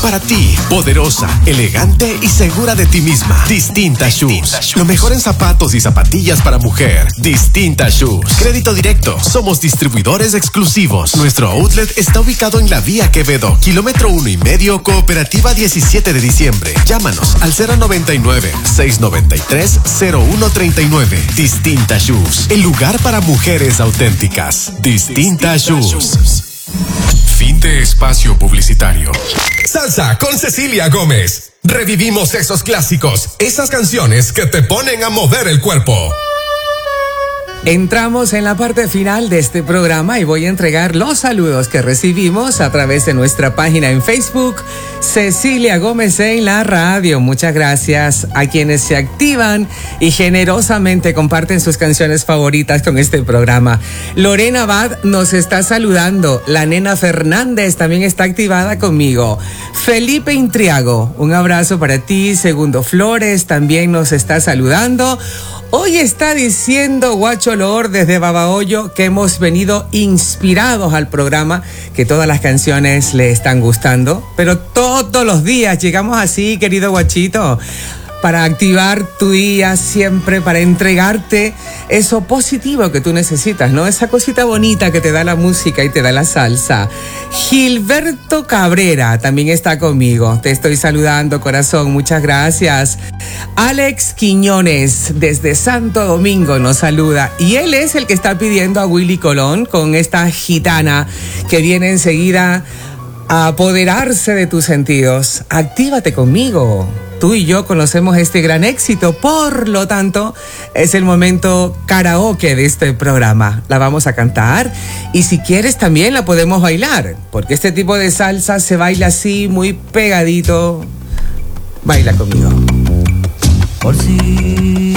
Para ti, poderosa, elegante y segura de ti misma. Distinta Shoes. Lo mejor en zapatos y zapatillas para mujer. Distinta Shoes. Crédito directo. Somos distribuidores exclusivos. Nuestro outlet está ubicado en la Vía Quevedo, kilómetro 1,5, Cooperativa 17 de diciembre. Llámanos al 099-693-0139. Distinta Shoes. El lugar para mujeres auténticas. Distinta Shoes. Fin de espacio publicitario. Salsa con Cecilia Gómez. Revivimos esos clásicos, esas canciones que te ponen a mover el cuerpo. Entramos en la parte final de este programa y voy a entregar los saludos que recibimos a través de nuestra página en Facebook, Cecilia Gómez en la radio. Muchas gracias a quienes se activan y generosamente comparten sus canciones favoritas con este programa. Lorena Abad nos está saludando. La nena Fernández también está activada conmigo. Felipe Intriago, un abrazo para ti. Segundo Flores también nos está saludando. Hoy está diciendo Guacho Loor desde Babahoyo que hemos venido inspirados al programa, que todas las canciones le están gustando, pero todos los días llegamos así, querido Guachito, para activar tu día siempre, para entregarte eso positivo que tú necesitas, ¿no? Esa cosita bonita que te da la música y te da la salsa. Gilberto Cabrera también está conmigo. Te estoy saludando, corazón. Muchas gracias. Alex Quiñones desde Santo Domingo nos saluda. Y él es el que está pidiendo a Willy Colón con esta gitana que viene enseguida a apoderarse de tus sentidos. Actívate conmigo. Tú y yo conocemos este gran éxito, por lo tanto, es el momento karaoke de este programa. La vamos a cantar y si quieres también la podemos bailar, porque este tipo de salsa se baila así, muy pegadito. Baila conmigo. Por si